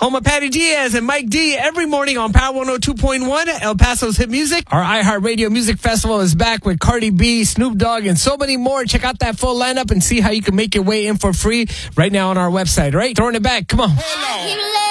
Home of Patty Diaz and Mike D every morning on Power 102.1, El Paso's hit music. Our iHeartRadio Music Festival is back with Cardi B, Snoop Dogg, and so many more. Check out that full lineup and see how you can make your way in for free right now on our website, right? Throwing it back. Come on.